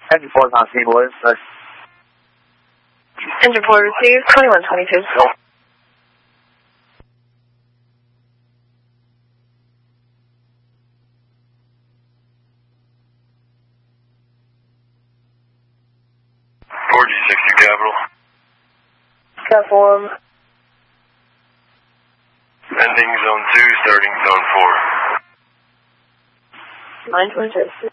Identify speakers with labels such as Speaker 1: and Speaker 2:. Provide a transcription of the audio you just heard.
Speaker 1: Engine 4 is on scene, boys.
Speaker 2: Engine 4 received, 2122.
Speaker 1: Go.
Speaker 3: Capital.
Speaker 2: Platform.
Speaker 3: Ending zone 2, starting zone 4.
Speaker 2: 926.